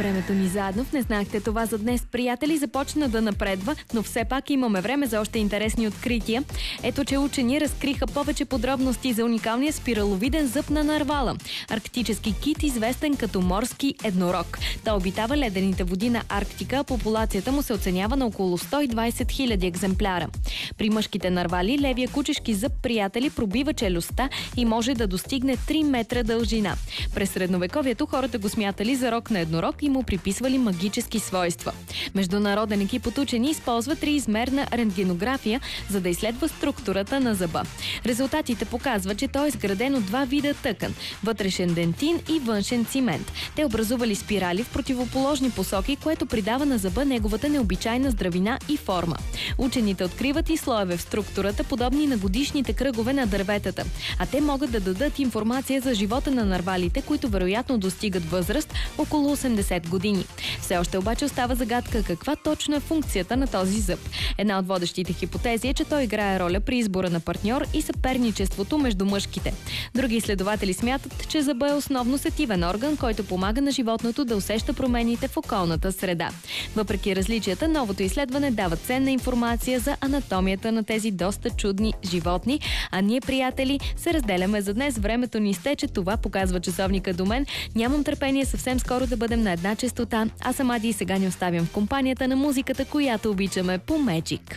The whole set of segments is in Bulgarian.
времето ни заедно. Не знаехте това за днес, приятели. Започна да напредва, но все пак имаме време за още интересни открития. Ето, че учени разкриха повече подробности за уникалния спираловиден зъб на нарвала. Арктически кит, известен като морски еднорог. Той обитава ледените води на Арктика, а популацията му се оценява на около 120 000 екземпляра. При мъжките нарвали левия кучешки зъб, приятели, пробива челюстта и може да достигне 3 метра дължина. През средновековието хората го смятали за рог на еднорог и му приписвали магически свойства. Международен екип от учени използва триизмерна рентгенография, за да изследва структурата на зъба. Резултатите показват, че той е изграден от два вида тъкан – вътрешен дентин и външен цимент. Те образували спирали в противоположни посоки, което придава на зъба неговата необичайна здравина и форма. Учените откриват и слоеве в структурата, подобни на годишните кръгове на дърветата. А те могат да дадат информация за живота на нарвалите, които вероятно достигат възраст около 80 години. Все още обаче остава загадка каква точно е функцията на този зъб. Една от водещите хипотези е, че той играе роля при избора на партньор и съперничеството между мъжките. Други изследователи смятат, че зъба е основно сетивен орган, който помага на животното да усеща промените в околната среда. Въпреки различията, новото изследване дава ценна информация за анатомията на тези доста чудни животни, а ние, приятели, се разделяме за днес. Времето ни изтече, това показва часовника до мен. Нямам търпение съвсем скоро да бъдем на една честота. Аз съм Ади и сега ни оставям в компанията на музиката, която обичаме по Magic.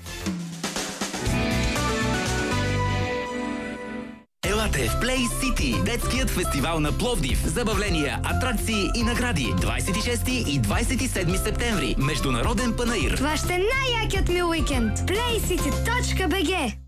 Елате в Play City, детският фестивал на Пловдив. Забавления, атракции и награди. 26 и 27 септември. Международен панаир. Това ще е най-якият ми уикенд. playcity.bg